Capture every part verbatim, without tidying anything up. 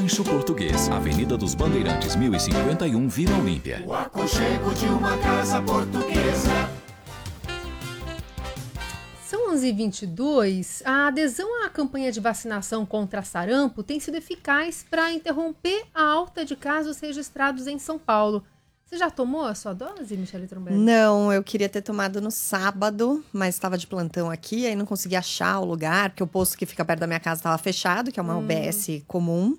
Rancho Português, Avenida dos Bandeirantes, mil e cinquenta e um, Vila Olímpia. O aconchego de uma casa portuguesa. São onze e vinte e dois. A adesão à campanha de vacinação contra sarampo tem sido eficaz para interromper a alta de casos registrados em São Paulo. Você já tomou a sua dose, Michele Tromberg? Não, eu queria ter tomado no sábado, mas estava de plantão aqui, aí não consegui achar o lugar, porque o posto que fica perto da minha casa estava fechado, que é uma hum. U B S comum.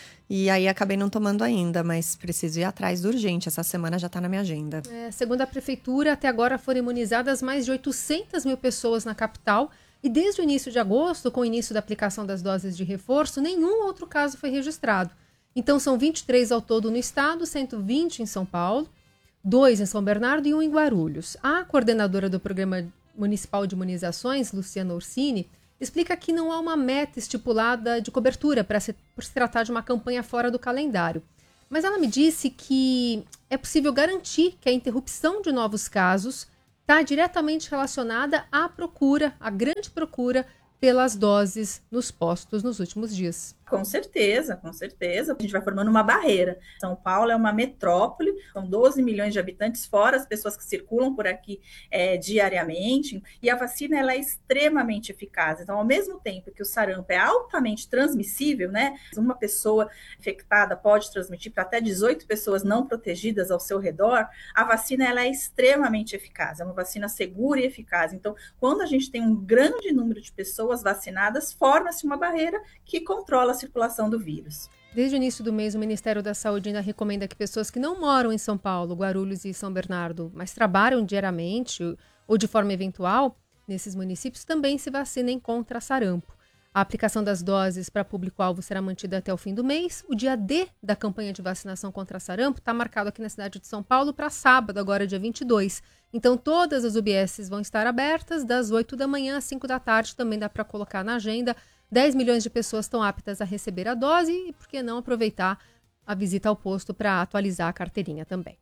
E aí acabei não tomando ainda, mas preciso ir atrás do urgente. Essa semana já está na minha agenda. É, segundo a prefeitura, até agora foram imunizadas mais de oitocentas mil pessoas na capital. E desde o início de agosto, com o início da aplicação das doses de reforço, nenhum outro caso foi registrado. Então são vinte e três ao todo no estado, cento e vinte em São Paulo, dois em São Bernardo e um em Guarulhos. A coordenadora do Programa Municipal de Imunizações, Luciana Orsini, explica que não há uma meta estipulada de cobertura para se, por se tratar de uma campanha fora do calendário. Mas ela me disse que é possível garantir que a interrupção de novos casos está diretamente relacionada à procura, à grande procura pelas doses nos postos nos últimos dias. Com certeza, com certeza. A gente vai formando uma barreira. São Paulo é uma metrópole, são doze milhões de habitantes, fora as pessoas que circulam por aqui é, diariamente. E a vacina ela é extremamente eficaz. Então, ao mesmo tempo que o sarampo é altamente transmissível, né? Uma pessoa infectada pode transmitir para até dezoito pessoas não protegidas ao seu redor. A vacina ela é extremamente eficaz. É uma vacina segura e eficaz. Então, quando a gente tem um grande número de pessoas vacinadas, forma-se uma barreira que controla a circulação do vírus. Desde o início do mês, o Ministério da Saúde ainda recomenda que pessoas que não moram em São Paulo, Guarulhos e São Bernardo, mas trabalham diariamente ou de forma eventual nesses municípios, também se vacinem contra sarampo. A aplicação das doses para público-alvo será mantida até o fim do mês. O dia D da campanha de vacinação contra sarampo está marcado aqui na cidade de São Paulo para sábado, agora dia vinte e dois. Então, todas as U B Ss vão estar abertas das oito da manhã às cinco da tarde. Também dá para colocar na agenda. dez milhões de pessoas estão aptas a receber a dose e por que não aproveitar a visita ao posto para atualizar a carteirinha também.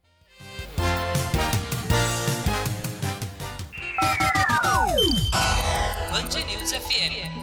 Band News F M.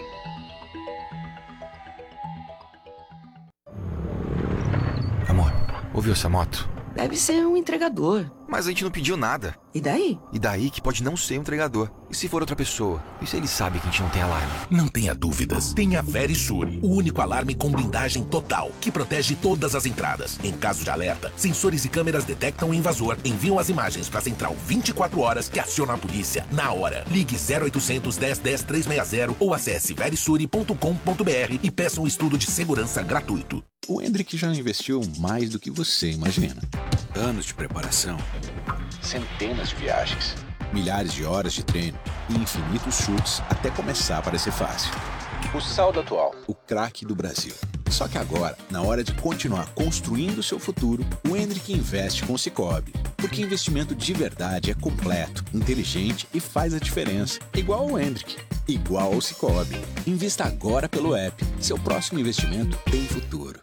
Amor, ouviu essa moto? Deve ser um entregador. Mas a gente não pediu nada. E daí? E daí que pode não ser um entregador. E se for outra pessoa? E se ele sabe que a gente não tem alarme? Não tenha dúvidas. Tenha Verisure, o único alarme com blindagem total, que protege todas as entradas. Em caso de alerta, sensores e câmeras detectam o invasor, enviam as imagens para a central vinte e quatro horas que aciona a polícia na hora. Ligue zero oitocentos, dez, dez, trezentos e sessenta ou acesse verisure ponto com ponto b r e peça um estudo de segurança gratuito. O Hendrick já investiu mais do que você imagina. Anos de preparação, centenas de viagens, milhares de horas de treino e infinitos chutes até começar a parecer fácil. O saldo atual, o craque do Brasil. Só que agora, na hora de continuar construindo o seu futuro, o Hendrick investe com o Sicoob. Porque investimento de verdade é completo, inteligente e faz a diferença. Igual ao Hendrick, igual ao Sicoob. Invista agora pelo app. Seu próximo investimento tem futuro.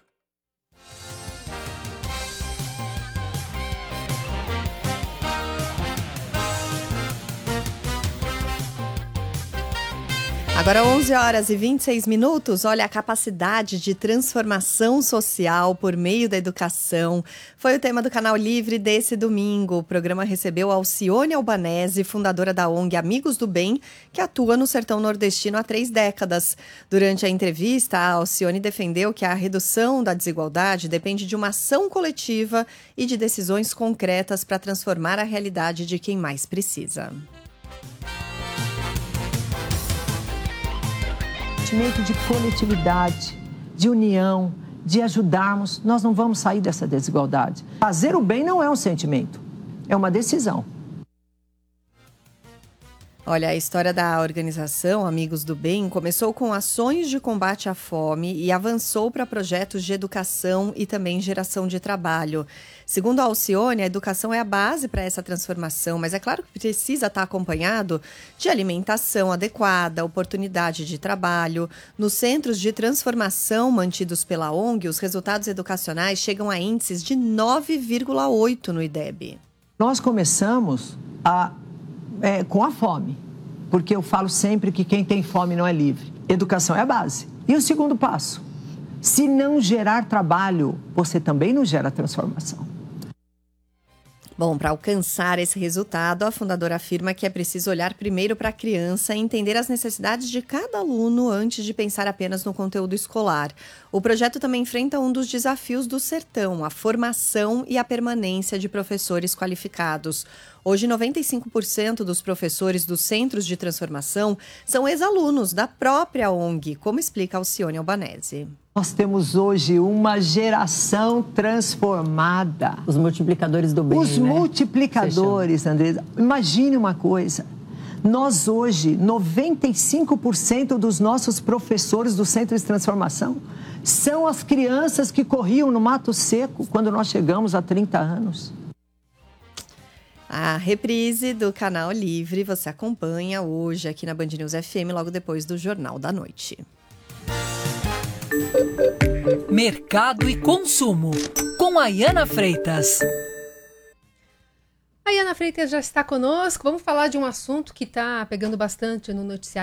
Agora onze horas e vinte e seis minutos, olha a capacidade de transformação social por meio da educação. Foi o tema do Canal Livre desse domingo. O programa recebeu Alcione Albanese, fundadora da O N G Amigos do Bem, que atua no sertão nordestino há três décadas. Durante a entrevista, a Alcione defendeu que a redução da desigualdade depende de uma ação coletiva e de decisões concretas para transformar a realidade de quem mais precisa. Sentimento de coletividade, de união, de ajudarmos, nós não vamos sair dessa desigualdade. Fazer o bem não é um sentimento, é uma decisão. Olha, a história da organização Amigos do Bem começou com ações de combate à fome e avançou para projetos de educação e também geração de trabalho. Segundo a Alcione, a educação é a base para essa transformação, mas é claro que precisa estar acompanhado de alimentação adequada, oportunidade de trabalho. Nos centros de transformação mantidos pela O N G, os resultados educacionais chegam a índices de nove vírgula oito no I D E B. Nós começamos a É, com a fome, porque eu falo sempre que quem tem fome não é livre. Educação é a base. E o segundo passo? Se não gerar trabalho, você também não gera transformação. Bom, para alcançar esse resultado, a fundadora afirma que é preciso olhar primeiro para a criança e entender as necessidades de cada aluno antes de pensar apenas no conteúdo escolar. O projeto também enfrenta um dos desafios do sertão, a formação e a permanência de professores qualificados. Hoje, noventa e cinco por cento dos professores dos centros de transformação são ex-alunos da própria O N G, como explica Alcione Albanese. Nós temos hoje uma geração transformada. Os multiplicadores do bem, Os né? multiplicadores, Andresa. Imagine uma coisa. Nós hoje, noventa e cinco por cento dos nossos professores do Centro de Transformação são as crianças que corriam no mato seco quando nós chegamos há trinta anos. A reprise do Canal Livre você acompanha hoje aqui na Band News F M, logo depois do Jornal da Noite. Mercado e consumo, com a Iana Freitas. A Iana Freitas já está conosco. Vamos falar de um assunto que está pegando bastante no noticiário